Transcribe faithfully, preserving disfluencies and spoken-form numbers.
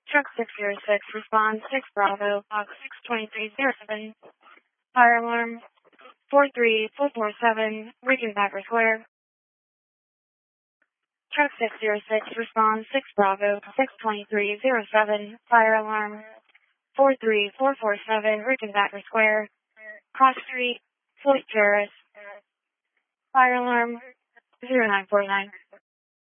Truck six zero six, respond six Bravo, box six twenty-three zero seven. Fire alarm four three four four seven, Rickenbacker Square. Truck six zero six, respond six Bravo, six twenty-three zero seven. Fire alarm four three four four seven, Rickenbacker Square. Cross Street, Floyd Terrace. Fire alarm zero nine four nine.